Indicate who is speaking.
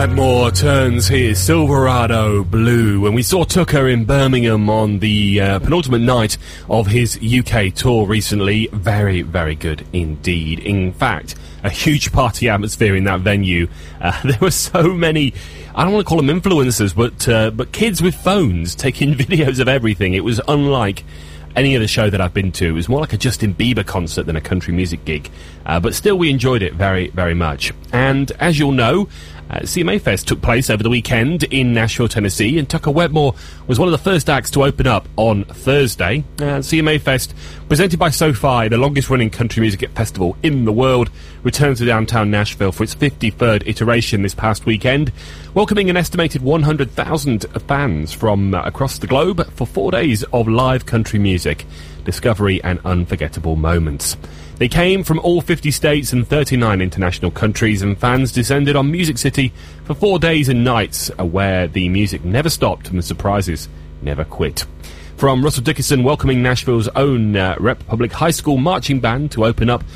Speaker 1: Wetmore turns his Silverado blue, and we saw Tucker in Birmingham on the penultimate night of his UK tour recently. Very, very good indeed. In fact, a huge party atmosphere in that venue. There were so many, I don't want to call them influencers, but kids with phones taking videos of everything. It was unlike any other show that I've been to. It was more like a Justin Bieber concert than a country music gig. But still, we enjoyed it very, very much. And as you'll know, CMA Fest took place over the weekend in Nashville, Tennessee, and Tucker Wetmore was one of the first acts to open up on Thursday. CMA Fest, presented by SoFi, the longest-running country music festival in the world, returned to downtown Nashville for its 53rd iteration this past weekend, welcoming an estimated 100,000 fans from across the globe for 4 days of live country music, discovery and unforgettable moments. They came from all 50 states and 39 international countries, and fans descended on Music City for 4 days and nights, where the music never stopped and the surprises never quit. From Russell Dickerson welcoming Nashville's own Rep Public High School marching band to open up